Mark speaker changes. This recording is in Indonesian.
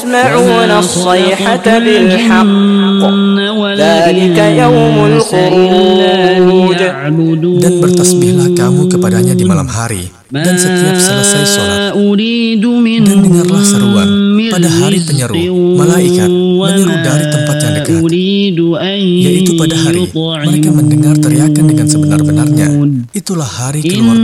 Speaker 1: يسمعون الصيحة بالحق ذلك يوم الخروج.
Speaker 2: Dan bertasbihlah kamu kepadanya di malam hari dan setiap selesai sholat. Dan dengarlah seruan pada hari penyeru, malaikat menyeru dari tempat yang dekat, yaitu pada hari mereka mendengar teriakan dengan sebenar-benarnya. Itulah hari keluar